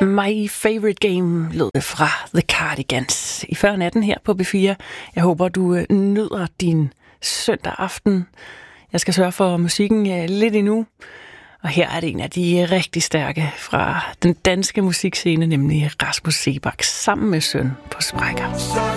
My Favorite Game lød det fra The Cardigans i før natten her på B4. Jeg håber, du nyder din søndag aften. Jeg skal sørge for musikken lidt endnu. Og her er det en af de rigtig stærke fra den danske musikscene, nemlig Rasmus Seebach sammen med Søn på sprækker.